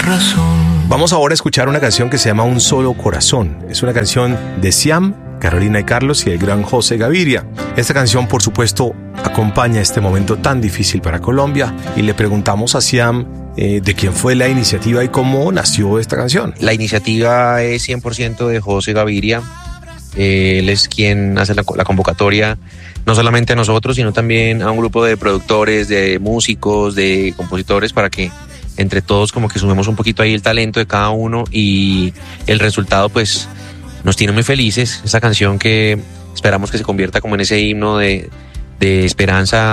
razón. Vamos ahora a escuchar una canción que se llama Un Solo Corazón. Es una canción de Siam, Carolina y Carlos y el gran José Gaviria. Esta canción, por supuesto, acompaña este momento tan difícil para Colombia y le preguntamos a Siam de quién fue la iniciativa y cómo nació esta canción. La iniciativa es 100% de José Gaviria. Él es quien hace la convocatoria, no solamente a nosotros, sino también a un grupo de productores, de músicos, de compositores, para que entre todos como que sumemos un poquito ahí el talento de cada uno, y el resultado pues nos tiene muy felices. Esta canción que esperamos que se convierta como en ese himno de esperanza